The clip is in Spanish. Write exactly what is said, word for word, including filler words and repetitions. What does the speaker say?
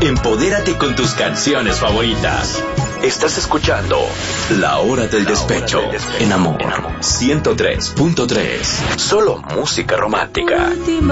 Empodérate con tus canciones favoritas. Estás escuchando La Hora del Despecho en Amor ciento tres punto tres. Solo música romántica.